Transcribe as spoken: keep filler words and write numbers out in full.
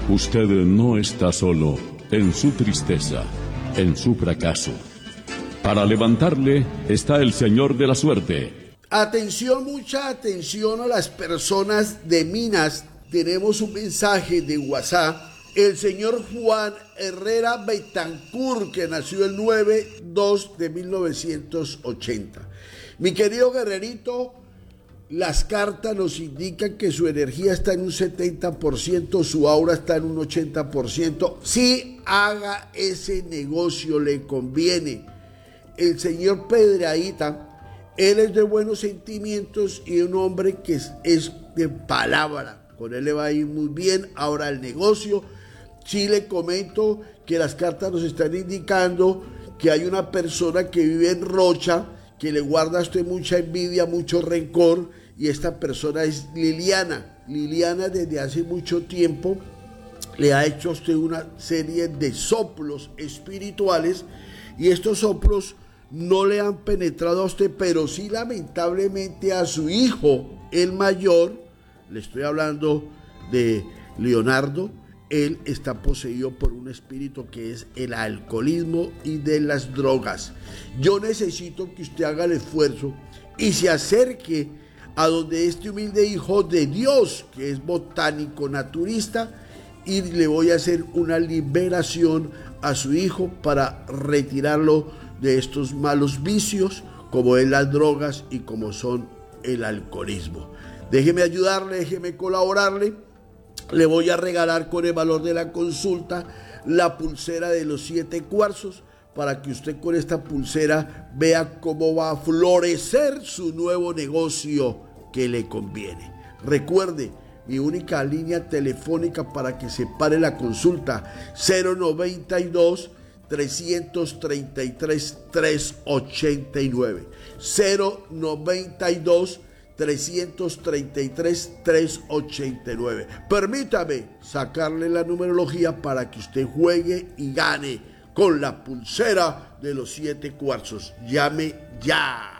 Usted no está solo en su tristeza, en su fracaso. Para levantarle está el Señor de la suerte. Atención, mucha atención a las personas de Minas. Tenemos un mensaje de WhatsApp. El señor Juan Herrera Betancourt, que nació el nueve dos de mil novecientos ochenta. Mi querido guerrerito, las cartas nos indican que su energía está en un setenta por ciento, su aura está en un ochenta por ciento. Sí, haga ese negocio, le conviene. El señor Pedraíta, él es de buenos sentimientos y un hombre que es, es de palabra. Con él le va a ir muy bien. Ahora el negocio, sí le comento que las cartas nos están indicando que hay una persona que vive en Rocha, que le guarda a usted mucha envidia, mucho rencor, y esta persona es Liliana. Liliana desde hace mucho tiempo le ha hecho a usted una serie de soplos espirituales, y estos soplos no le han penetrado a usted, pero sí lamentablemente a su hijo, el mayor. Le estoy hablando de Leonardo. Él está poseído por un espíritu que es el alcoholismo y de las drogas. Yo necesito que usted haga el esfuerzo y se acerque a donde este humilde hijo de Dios, que es botánico naturista, y le voy a hacer una liberación a su hijo para retirarlo de estos malos vicios, como es las drogas y como son el alcoholismo. Déjeme ayudarle, déjeme colaborarle. Le voy a regalar con el valor de la consulta la pulsera de los siete cuarzos, para que usted con esta pulsera vea cómo va a florecer su nuevo negocio que le conviene. Recuerde, mi única línea telefónica para que se pare la consulta: cero noventa y dos, trescientos treinta y tres, trescientos ochenta y nueve. cero noventa y dos, trescientos treinta y tres, trescientos ochenta y nueve. Permítame sacarle la numerología para que usted juegue y gane con la pulsera de los siete cuarzos. Llame ya.